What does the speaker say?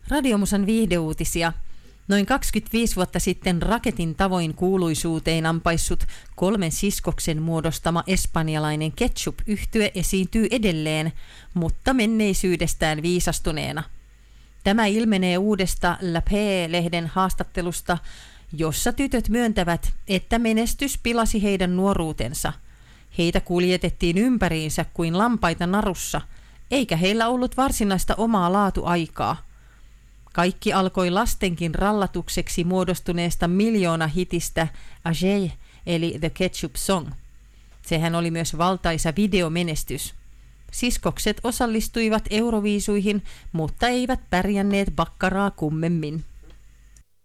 Radiomusan viihdeuutisia. Noin 25 vuotta sitten raketin tavoin kuuluisuuteen ampaissut 3 siskoksen muodostama espanjalainen ketchup-yhtye esiintyy edelleen, mutta menneisyydestään viisastuneena. Tämä ilmenee uudesta La Paix-lehden haastattelusta, jossa tytöt myöntävät, että menestys pilasi heidän nuoruutensa. Heitä kuljetettiin ympäriinsä kuin lampaita narussa, eikä heillä ollut varsinaista omaa laatuaikaa. Kaikki alkoi lastenkin rallatukseksi muodostuneesta miljoonahitistä Ajay, eli The Ketchup Song. Sehän oli myös valtaisa videomenestys. Siskokset osallistuivat Euroviisuihin, mutta eivät pärjänneet bakkaraa kummemmin.